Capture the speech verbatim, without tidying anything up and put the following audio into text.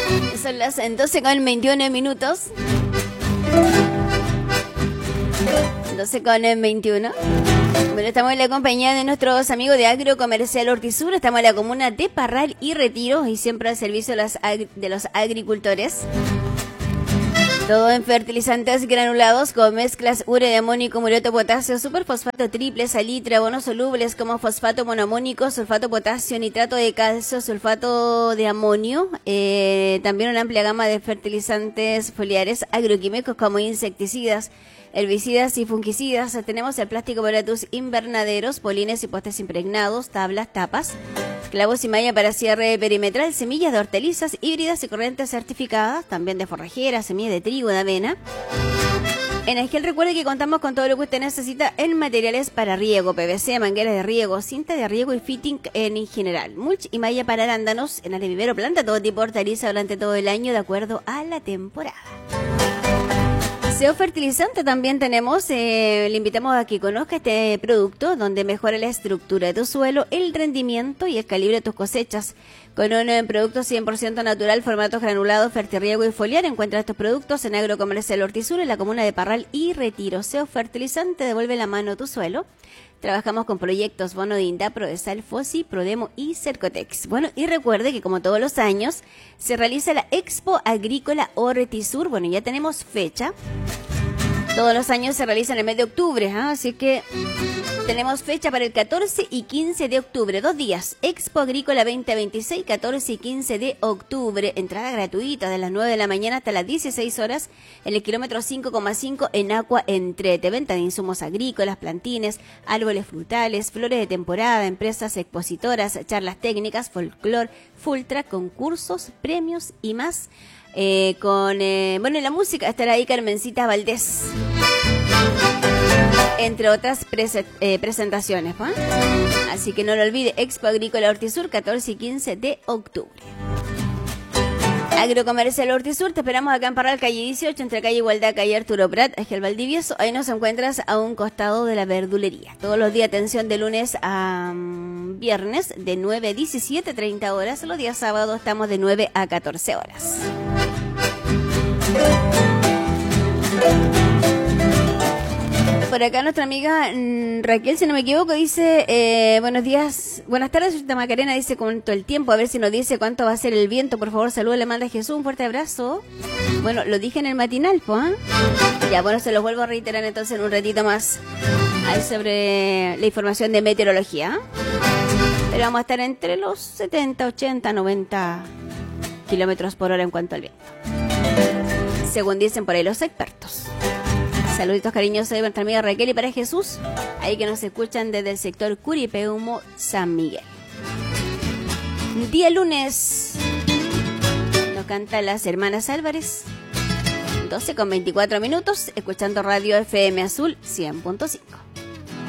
Son las doce con veintiuno minutos. doce con veintiuno. Bueno, estamos en la compañía de nuestros amigos de Agrocomercial Hortisur. Estamos en la comuna de Parral y Retiro y siempre al servicio de, las ag- de los agricultores. Todo en fertilizantes granulados con mezclas urea de amónico, mureto, potasio, superfosfato triple, salitre, abonos solubles como fosfato monoamónico, sulfato potasio, nitrato de calcio, sulfato de amonio. Eh, también una amplia gama de fertilizantes foliares agroquímicos como insecticidas, herbicidas y fungicidas. Tenemos el plástico para tus invernaderos, polines y postes impregnados, tablas, tapas, clavos y malla para cierre perimetral, semillas de hortalizas híbridas y corrientes certificadas, también de forrajera, semillas de trigo, de avena. En Esquel recuerde que contamos con todo lo que usted necesita en materiales para riego, P V C, mangueras de riego, cinta de riego y fitting en general, mulch y malla para arándanos, en área vivero, planta todo tipo de hortaliza durante todo el año de acuerdo a la temporada. S E O Fertilizante también tenemos, eh, le invitamos a que conozca este producto donde mejora la estructura de tu suelo, el rendimiento y el calibre de tus cosechas. Con un eh, producto cien por ciento natural, formatos granulados, fertirriego y foliar, encuentra estos productos en Agrocomercial Hortisur en la comuna de Parral y Retiro. S E O Fertilizante, devuelve la mano a tu suelo. Trabajamos con proyectos Bono de INDAP, Prodesal, FOSI, Prodemo y Cercotex. Bueno, y recuerde que como todos los años se realiza la Expo Agrícola Hortisur. Bueno, ya tenemos fecha. Todos los años se realiza en el mes de octubre, ¿eh? Así que tenemos fecha para el catorce y quince de octubre, dos días. Expo Agrícola veinte veintiséis, catorce y quince de octubre. Entrada gratuita de las nueve de la mañana hasta las dieciséis horas en el kilómetro cinco coma cinco en Aqua Entrete. Venta de insumos agrícolas, plantines, árboles frutales, flores de temporada, empresas expositoras, charlas técnicas, folclor, fultra, concursos, premios y más. Eh, con, eh, bueno, en la música estará ahí Carmencita Valdés, entre otras prese- eh, presentaciones, ¿no? Así que no lo olvide, Expo Agrícola Hortisur, catorce y quince de octubre. Agrocomercial Hortisur, te esperamos acá en Parral, calle dieciocho, entre calle Igualdad, calle Arturo Prat, Esquel Valdivieso. Ahí nos encuentras a un costado de la verdulería. Todos los días, atención, de lunes a um, viernes, de nueve a diecisiete, treinta horas. Los días sábados estamos de nueve a catorce horas. Por acá nuestra amiga mmm, Raquel, si no me equivoco, dice, eh, buenos días, buenas tardes, señorita Macarena, dice cuánto el tiempo, a ver si nos dice cuánto va a ser el viento, por favor, saludos, le manda a Jesús, un fuerte abrazo. Bueno, lo dije en el matinal, pues, ¿eh? Ya, bueno, se los vuelvo a reiterar entonces en un ratito más, ahí sobre la información de meteorología. Pero vamos a estar entre los setenta, ochenta, noventa kilómetros por hora en cuanto al viento, según dicen por ahí los expertos. Saluditos cariñosos de nuestra amiga Raquel y para Jesús, ahí que nos escuchan desde el sector Curipeumo, San Miguel. Día lunes, nos cantan las hermanas Álvarez, doce con veinticuatro minutos, escuchando Radio F M Azul cien punto cinco.